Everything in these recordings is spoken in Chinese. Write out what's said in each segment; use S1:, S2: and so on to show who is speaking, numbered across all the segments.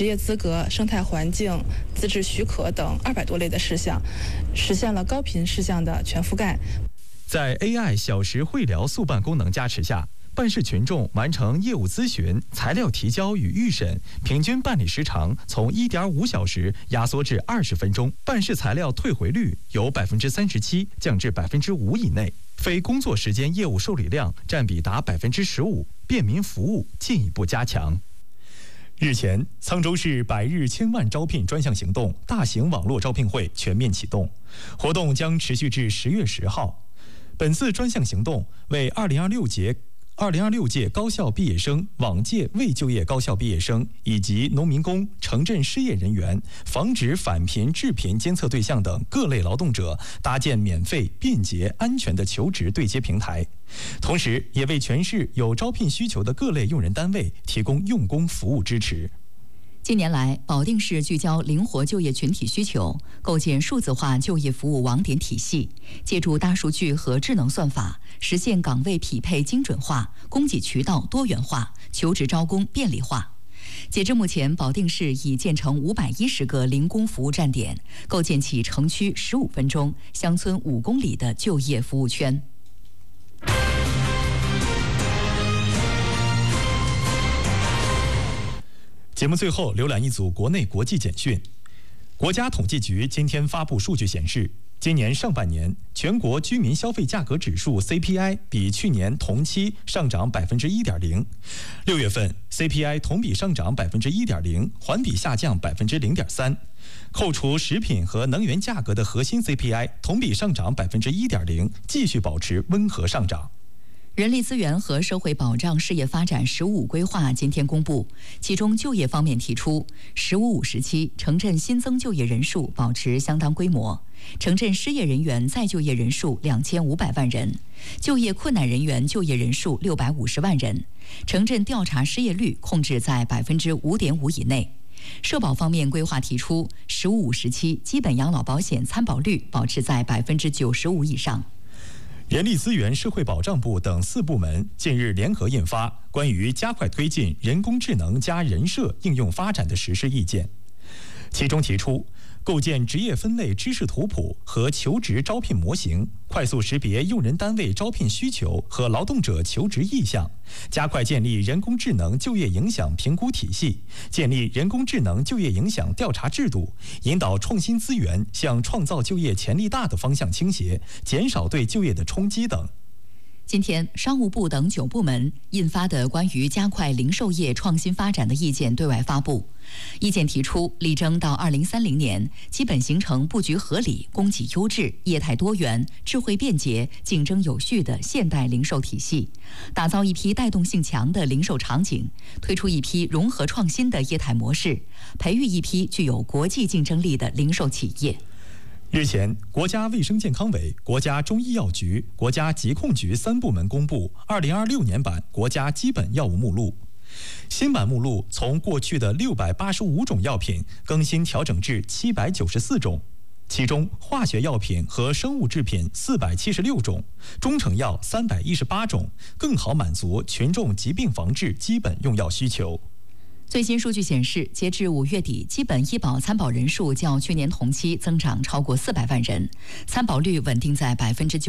S1: 职业资格、生态环境、资质许可等200多类的事项，实现了高频事项的全覆盖。
S2: 在 AI 小时会聊速办功能加持下，办事群众完成业务咨询、材料提交与预审，平均办理时长从1.5小时压缩至20分钟，办事材料退回率由37%降至5%以内，非工作时间业务受理量占比达15%，便民服务进一步加强。日前，沧州市100日千万招聘专项行动大型网络招聘会全面启动，活动将持续至10月10号。本次专项行动为2026届高校毕业生、往届未就业高校毕业生以及农民工、城镇失业人员、防止返贫致贫监测对象等各类劳动者搭建免费、便捷、安全的求职对接平台，同时也为全市有招聘需求的各类用人单位提供用工服务支持。
S3: 近年来，保定市聚焦灵活就业群体需求，构建数字化就业服务网点体系，借助大数据和智能算法，实现岗位匹配精准化、供给渠道多元化、求职招工便利化。截至目前，保定市已建成510个零工服务站点，构建起城区15分钟、乡村5公里的就业服务圈。
S2: 节目最后浏览一组国内国际简讯。国家统计局今天发布数据显示，今年上半年全国居民消费价格指数 CPI 比去年同期上涨1.0%， 6月份 CPI 同比上涨1.0%，环比下降0.3%。扣除食品和能源价格的核心 CPI 同比上涨1.0%，继续保持温和上涨。
S3: 人力资源和社会保障事业发展“十五”规划今天公布，其中就业方面提出“十五五”时期城镇新增就业人数保持相当规模，城镇失业人员再就业人数2500万人，就业困难人员就业人数650万人，城镇调查失业率控制在5.5%以内。社保方面规划提出“十五五”时期基本养老保险参保率保持在95%以上。
S2: 人力资源社会保障部等4部门近日联合印发《关于加快推进人工智能加人社应用发展的实施意见》，其中提出构建职业分类知识图谱和求职招聘模型，快速识别用人单位招聘需求和劳动者求职意向，加快建立人工智能就业影响评估体系，建立人工智能就业影响调查制度，引导创新资源向创造就业潜力大的方向倾斜，减少对就业的冲击等。
S3: 今天，商务部等9部门印发的关于加快零售业创新发展的意见对外发布。意见提出，力争到2030年，基本形成布局合理、供给优质、业态多元、智慧便捷、竞争有序的现代零售体系，打造一批带动性强的零售场景，推出一批融合创新的业态模式，培育一批具有国际竞争力的零售企业。
S2: 日前，国家卫生健康委、国家中医药局、国家疾控局3部门公布2026年版国家基本药物目录。新版目录从过去的685种药品更新调整至794种，其中化学药品和生物制品476种，中成药318种，更好满足群众疾病防治基本用药需求。
S3: 最新数据显示，截至5月底，基本医保参保人数较去年同期增长超过400万人，参保率稳定在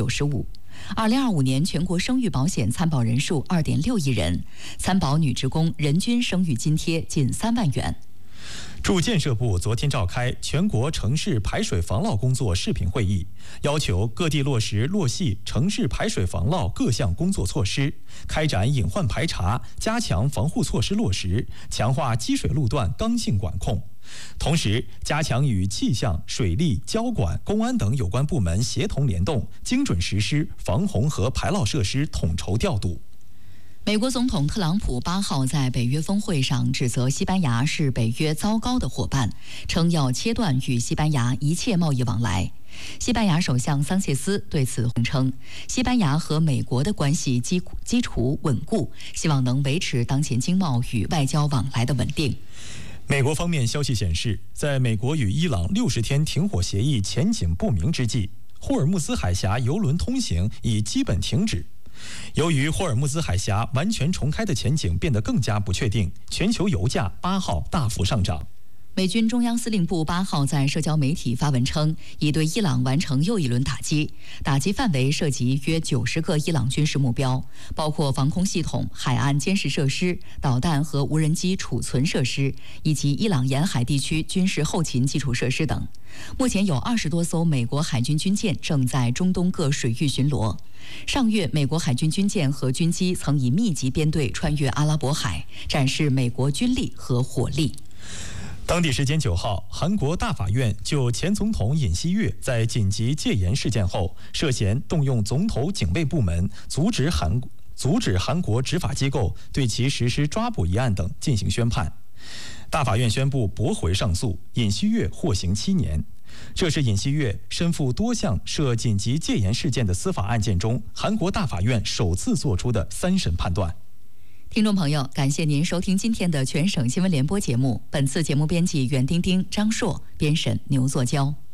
S3: 95%。2025年全国生育保险参保人数2.6亿人，参保女职工人均生育津贴近3万元。
S2: 住建设部昨天召开全国城市排水防涝工作视频会议，要求各地落实落细城市排水防涝各项工作措施，开展隐患排查，加强防护措施落实，强化积水路段刚性管控。同时，加强与气象、水利、交管、公安等有关部门协同联动，精准实施防洪和排涝设施统筹调度。
S3: 美国总统特朗普8号在北约峰会上指责西班牙是北约糟糕的伙伴，称要切断与西班牙一切贸易往来。西班牙首相桑切斯对此称，西班牙和美国的关系基础稳固，希望能维持当前经贸与外交往来的稳定。
S2: 美国方面消息显示，在美国与伊朗60天停火协议前景不明之际，霍尔木兹海峡油轮通行已基本停止。 由于霍尔木兹海峡完全重开的前景变得更加不确定，全球油价8号大幅上涨。
S3: 美军中央司令部8号在社交媒体发文称，已对伊朗完成又一轮打击，打击范围涉及约90个伊朗军事目标，包括防空系统、海岸监视设施、导弹和无人机储存设施，以及伊朗沿海地区军事后勤基础设施等。目前有20多艘美国海军军舰正在中东各水域巡逻。上月，美国海军军舰和军机曾以密集编队穿越阿拉伯海，展示美国军力和火力。
S2: 当地时间9号，韩国大法院就前总统尹锡悦在紧急戒严事件后涉嫌动用总统警卫部门阻止韩国执法机构对其实施抓捕一案等进行宣判。大法院宣布驳回上诉，尹锡悦获刑7年。这是尹锡悦身负多项涉紧急戒严事件的司法案件中，韩国大法院首次作出的3审判断。
S3: 听众朋友，感谢您收听今天的全省新闻联播节目。本次节目编辑袁丁丁、张硕，编审牛作娇。